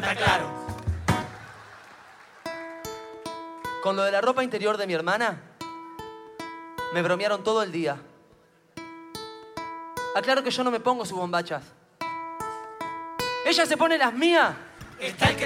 está claro. Con lo de la ropa interior de mi hermana, me bromearon todo el día. Aclaro que yo no me pongo sus bombachas. Ella se pone las mías. Está el que